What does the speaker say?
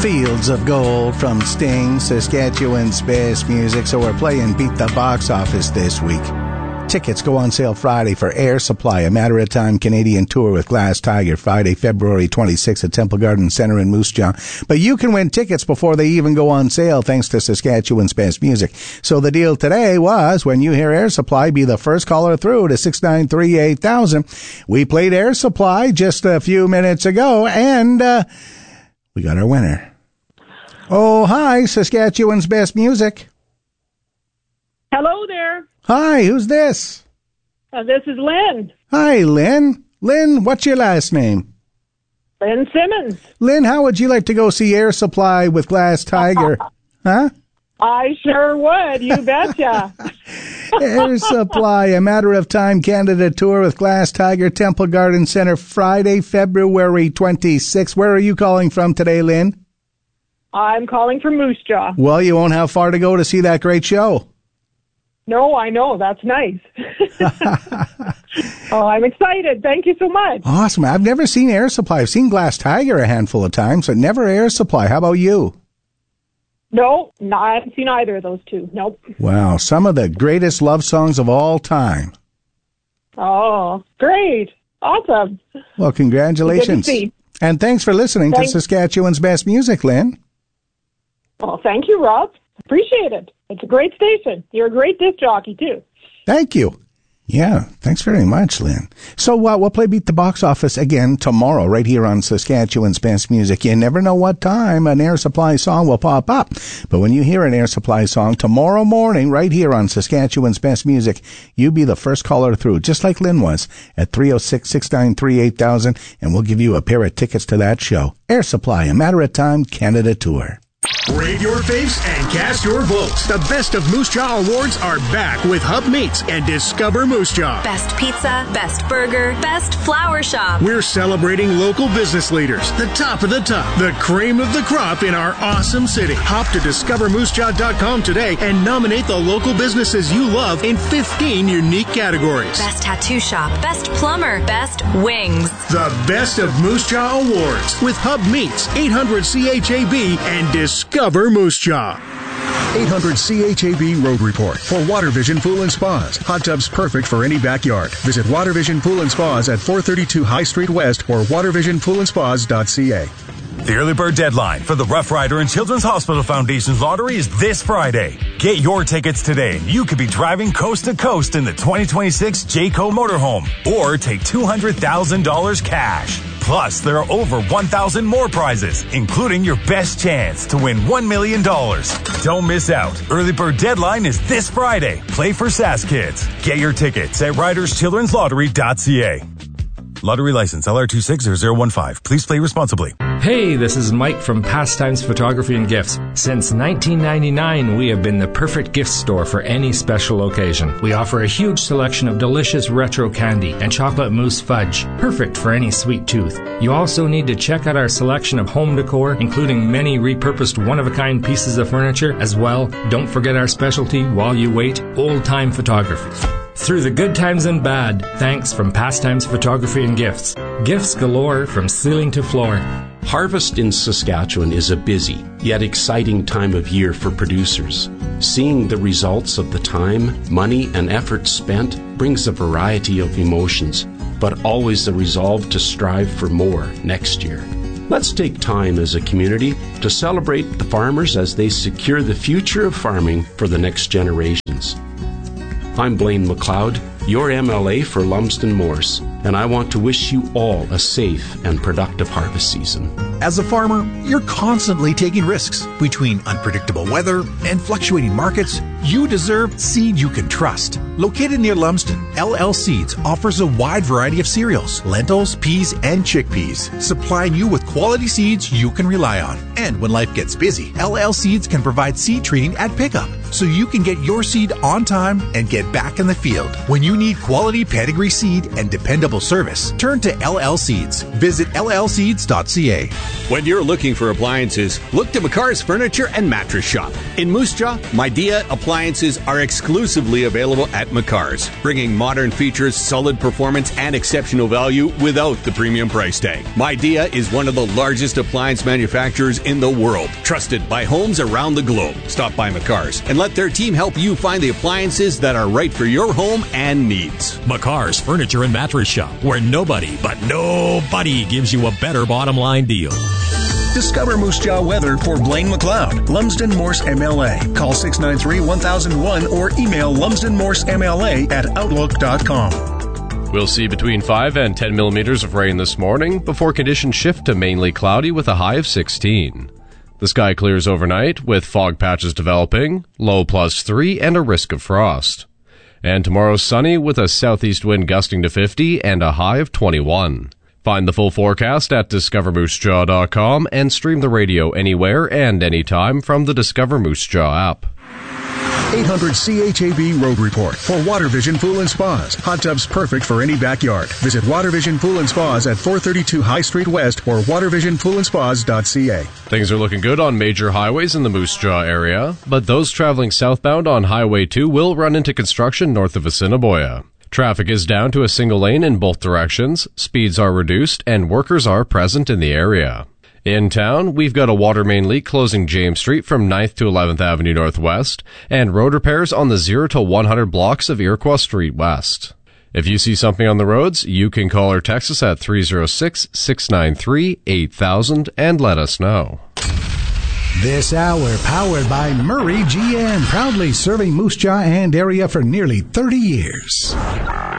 Fields of Gold from Sting, Saskatchewan's best music. So we're playing Beat the Box Office this week. Tickets go on sale Friday for Air Supply, a Matter of Time Canadian tour with Glass Tiger, Friday, February 26th at Temple Garden Centre in Moose Jaw. But you can win tickets before they even go on sale thanks to Saskatchewan's best music. So the deal today was, when you hear Air Supply, be the first caller through to 693-8000. We played Air Supply just a few minutes ago, and we got our winner. Oh, hi, Saskatchewan's best music. Hello there. Hi, who's this? This is Lynn. Hi, Lynn. Lynn, what's your last name? Lynn Simmons. Lynn, how would you like to go see Air Supply with Glass Tiger? Huh? I sure would. You betcha. Air Supply, a Matter of Time Canada tour with Glass Tiger, Temple Garden Centre, Friday, February 26th. Where are you calling from today, Lynn? I'm calling from Moose Jaw. Well, you won't have far to go to see that great show. No, I know. That's nice. Oh, I'm excited. Thank you so much. Awesome. I've never seen Air Supply. I've seen Glass Tiger a handful of times, but never Air Supply. How about you? No, I haven't seen either of those two. Nope. Wow. Some of the greatest love songs of all time. Oh, great. Awesome. Well, congratulations. Good to see. And thanks for listening to Saskatchewan's best music, Lynn. Well, thank you, Rob. Appreciate it. It's a great station. You're a great disc jockey, too. Thank you. Yeah, thanks very much, Lynn. So we'll play Beat the Box Office again tomorrow right here on Saskatchewan's Best Music. You never know what time an Air Supply song will pop up. But when you hear an Air Supply song tomorrow morning right here on Saskatchewan's Best Music, you be the first caller through, just like Lynn was, at 306-693-8000, and we'll give you a pair of tickets to that show. Air Supply, a Matter of Time Canada tour. Rate your faves and cast your votes. The Best of Moose Jaw Awards are back with Hub Meats and Discover Moose Jaw. Best pizza, best burger, best flower shop. We're celebrating local business leaders, the top of the top, the cream of the crop in our awesome city. Hop to discovermoosejaw.com today and nominate the local businesses you love in 15 unique categories. Best tattoo shop, best plumber, best wings. The Best of Moose Jaw Awards with Hub Meats, 800-CHAB, and Discover Moose Jaw. 800-CHAB Road Report for Watervision Pool and Spas. Hot tubs perfect for any backyard. Visit Watervision Pool and Spas at 432 High Street West or watervisionpoolandspas.ca. The early bird deadline for the Rough Rider and Children's Hospital Foundation's lottery is this Friday. Get your tickets today. You could be driving coast to coast in the 2026 Jayco motorhome or take $200,000 cash. Plus, there are over 1,000 more prizes, including your best chance to win $1 million. Don't miss out. Early bird deadline is this Friday. Play for SAS Kids. Get your tickets at riderschildrenslottery.ca. Lottery license LR260015. Please play responsibly. Hey, this is Mike from Pastimes Photography and Gifts. Since 1999, we have been the perfect gift store for any special occasion. We offer a huge selection of delicious retro candy and chocolate mousse fudge, perfect for any sweet tooth. You also need to check out our selection of home decor, including many repurposed one-of-a-kind pieces of furniture. As well, don't forget our specialty while you wait, old-time photography. Through the good times and bad, thanks from Pastimes Photography and Gifts. Gifts galore from ceiling to floor. Harvest in Saskatchewan is a busy, yet exciting time of year for producers. Seeing the results of the time, money, and effort spent brings a variety of emotions, but always a resolve to strive for more next year. Let's take time as a community to celebrate the farmers as they secure the future of farming for the next generations. I'm Blaine McLeod, your MLA for Lumsden Morse, and I want to wish you all a safe and productive harvest season. As a farmer, you're constantly taking risks. Between unpredictable weather and fluctuating markets, you deserve seed you can trust. Located near Lumsden, LL Seeds offers a wide variety of cereals, lentils, peas, and chickpeas, supplying you with quality seeds you can rely on. And when life gets busy, LL Seeds can provide seed treating at pickup. so you can get your seed on time and get back in the field. When you need quality pedigree seed and dependable service, turn to LL Seeds. Visit llseeds.ca. When you're looking for appliances, look to McCar's Furniture and Mattress Shop. In Moose Jaw, Midea appliances are exclusively available at McCar's, bringing modern features, solid performance, and exceptional value without the premium price tag. Midea is one of the largest appliance manufacturers in the world, trusted by homes around the globe. Stop by McCar's and let their team help you find the appliances that are right for your home and needs. McCar's Furniture and Mattress Shop, where nobody gives you a better bottom line deal. Discover Moose Jaw weather for Blaine McLeod, Lumsden Morse MLA. Call 693-1001 or email lumsdenmorsemla@outlook.com. We'll see between 5 and 10 millimeters of rain this morning before conditions shift to mainly cloudy with a high of 16. The sky clears overnight with fog patches developing, low +3 and a risk of frost. And tomorrow sunny with a southeast wind gusting to 50 and a high of 21. Find the full forecast at discovermoosejaw.com and stream the radio anywhere and anytime from the Discover Moose Jaw app. 800 CHAB Road Report for Water Vision Pool and Spas. Hot tubs perfect for any backyard. Visit Water Vision Pool and Spas at 432 High Street West or watervisionpoolandspas.ca. Things are looking good on major highways in the Moose Jaw area, but those traveling southbound on Highway 2 will run into construction north of Assiniboia. Traffic is down to a single lane in both directions, speeds are reduced, and workers are present in the area. In town, we've got a water main leak closing James Street from 9th to 11th Avenue Northwest, and road repairs on the 0 to 100 blocks of Iroquois Street West. If you see something on the roads, you can call or text us at 306-693-8000 and let us know. This hour powered by Murray GM, proudly serving Moose Jaw and area for nearly 30 years.